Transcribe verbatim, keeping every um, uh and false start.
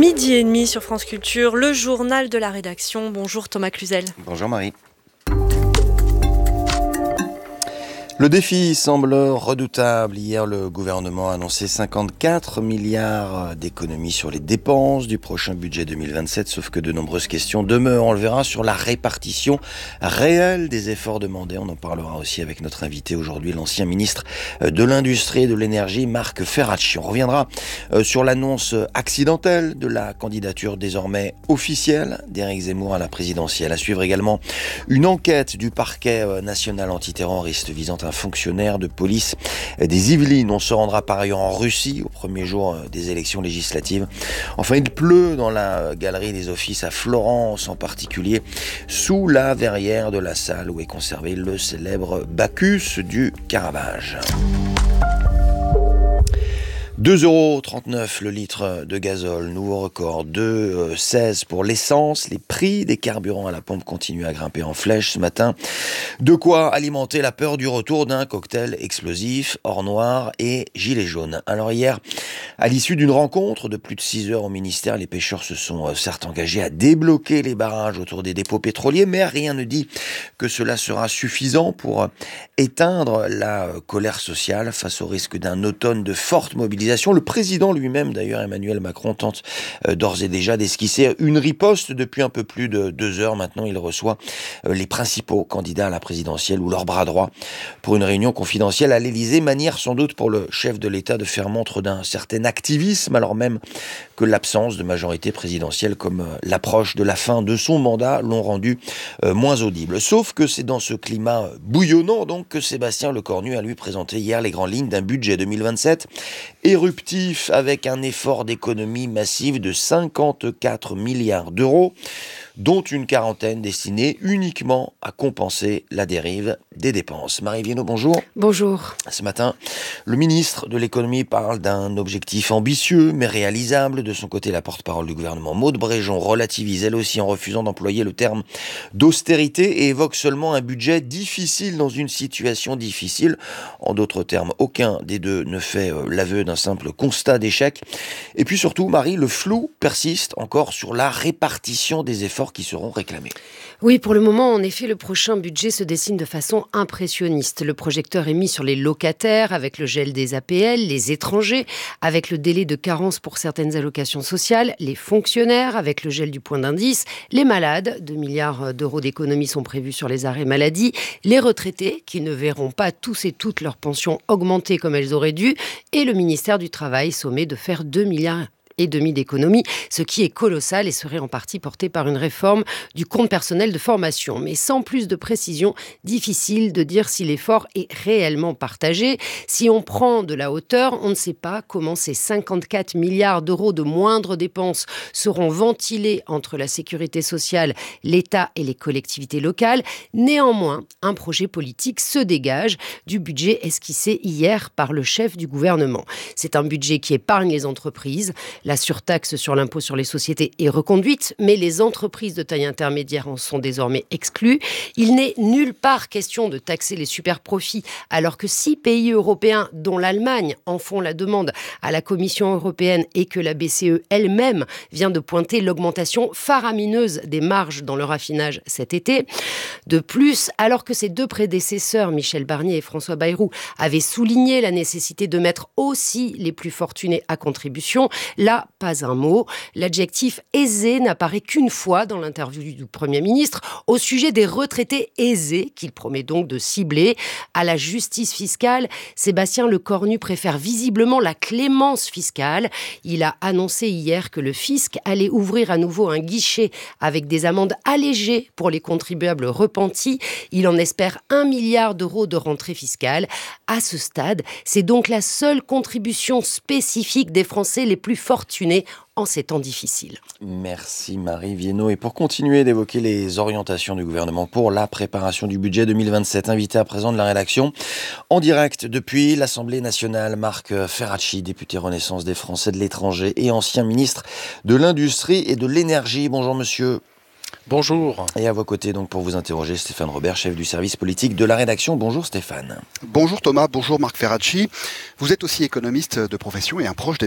Midi et demi sur France Culture, le journal de la rédaction. Bonjour Thomas Cluzel. Bonjour Marie. Le défi semble redoutable. Hier, le gouvernement a annoncé cinquante-quatre milliards d'économies sur les dépenses du prochain budget deux mille vingt-sept, sauf que de nombreuses questions demeurent. On le verra sur la répartition réelle des efforts demandés. On en parlera aussi avec notre invité aujourd'hui, l'ancien ministre de l'Industrie et de l'Énergie, Marc Ferracci. On reviendra sur l'annonce accidentelle de la candidature désormais officielle d'Éric Zemmour à la présidentielle. À suivre également une enquête du parquet national antiterroriste visant un fonctionnaire de police des Yvelines. On se rendra par ailleurs en Russie au premier jour des élections législatives. Enfin, il pleut dans la galerie des Offices à Florence, en particulier sous la verrière de la salle où est conservé le célèbre Bacchus du Caravage. deux euros trente-neuf le litre de gazole, nouveau record, deux euros seize pour l'essence. Les prix des carburants à la pompe continuent à grimper en flèche ce matin. De quoi alimenter la peur du retour d'un cocktail explosif, or noir et gilet jaune. Alors hier, à l'issue d'une rencontre de plus de six heures au ministère, les pêcheurs se sont certes engagés à débloquer les barrages autour des dépôts pétroliers, mais rien ne dit que cela sera suffisant pour éteindre la colère sociale face au risque d'un automne de forte mobilisation. Le président lui-même, d'ailleurs, Emmanuel Macron, tente euh, d'ores et déjà d'esquisser une riposte. Depuis un peu plus de deux heures maintenant, il reçoit euh, les principaux candidats à la présidentielle ou leur bras droit pour une réunion confidentielle à l'Élysée, manière sans doute pour le chef de l'État de faire montre d'un certain activisme, alors même que l'absence de majorité présidentielle comme euh, l'approche de la fin de son mandat l'ont rendu euh, moins audible. Sauf que c'est dans ce climat bouillonnant donc que Sébastien Lecornu a lui présenté hier les grandes lignes d'un budget deux mille vingt-sept éruptif avec un effort d'économie massive de cinquante-quatre milliards d'euros, dont une quarantaine destinée uniquement à compenser la dérive des dépenses. Marie Viennot, bonjour. Bonjour. Ce matin, le ministre de l'économie parle d'un objectif ambitieux mais réalisable. De son côté, la porte-parole du gouvernement, Maud Bréjon, relativise elle aussi en refusant d'employer le terme d'austérité et évoque seulement un budget difficile dans une situation difficile. En d'autres termes, aucun des deux ne fait euh, l'aveu d'un simple constat d'échec. Et puis surtout, Marie, le flou persiste encore sur la répartition des efforts qui seront réclamés. Oui, pour le moment, en effet, le prochain budget se dessine de façon impressionniste. Le projecteur est mis sur les locataires avec le gel des A P L, les étrangers avec le délai de carence pour certaines allocations sociales, les fonctionnaires avec le gel du point d'indice, les malades, deux milliards d'euros d'économies sont prévus sur les arrêts maladie, les retraités qui ne verront pas tous et toutes leurs pensions augmenter comme elles auraient dû, et le ministère du Travail sommé de faire deux milliards et demi d'économie, ce qui est colossal et serait en partie porté par une réforme du compte personnel de formation. Mais sans plus de précision, difficile de dire si l'effort est réellement partagé. Si on prend de la hauteur, on ne sait pas comment ces cinquante-quatre milliards d'euros de moindres dépenses seront ventilés entre la sécurité sociale, l'État et les collectivités locales. Néanmoins, un projet politique se dégage du budget esquissé hier par le chef du gouvernement. C'est un budget qui épargne les entreprises. La surtaxe sur l'impôt sur les sociétés est reconduite, mais les entreprises de taille intermédiaire en sont désormais exclues. Il n'est nulle part question de taxer les superprofits, alors que six pays européens, dont l'Allemagne, en font la demande à la Commission européenne et que la B C E elle-même vient de pointer l'augmentation faramineuse des marges dans le raffinage cet été. De plus, alors que ses deux prédécesseurs, Michel Barnier et François Bayrou, avaient souligné la nécessité de mettre aussi les plus fortunés à contribution, là, pas un mot. L'adjectif aisé n'apparaît qu'une fois dans l'interview du Premier ministre au sujet des retraités aisés, qu'il promet donc de cibler. À la justice fiscale, Sébastien Lecornu préfère visiblement la clémence fiscale. Il a annoncé hier que le fisc allait ouvrir à nouveau un guichet avec des amendes allégées pour les contribuables repentis. Il en espère un milliard d'euros de rentrée fiscale. À ce stade, c'est donc la seule contribution spécifique des Français les plus fortunés en ces temps difficiles. Merci Marie Viennot. Et pour continuer d'évoquer les orientations du gouvernement pour la préparation du budget deux mille vingt-sept, invité à présent de la rédaction, en direct depuis l'Assemblée nationale, Marc Ferracci, député Renaissance des Français de l'étranger et ancien ministre de l'Industrie et de l'Énergie. Bonjour monsieur. Bonjour. Et à vos côtés, donc, pour vous interroger, Stéphane Robert, chef du service politique de la rédaction. Bonjour Stéphane. Bonjour Thomas, bonjour Marc Ferracci. Vous êtes aussi économiste de profession et un proche